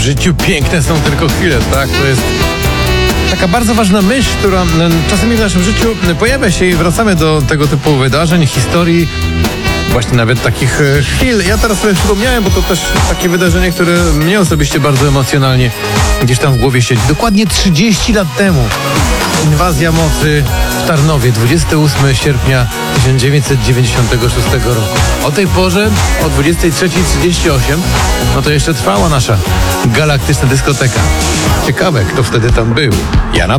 życiu piękne są tylko chwile, tak? To jest taka bardzo ważna myśl, która czasami w naszym życiu pojawia się i wracamy do tego typu wydarzeń, historii, właśnie nawet takich chwil. Ja teraz sobie przypomniałem, bo to też takie wydarzenie, które mnie osobiście bardzo emocjonalnie gdzieś tam w głowie siedzi. Dokładnie 30 lat temu inwazja mocy w Tarnowie, 28 sierpnia 1996 roku. O tej porze, o 23:38, no to jeszcze trwała nasza galaktyczna dyskoteka. Ciekawe, kto wtedy tam był. Ja na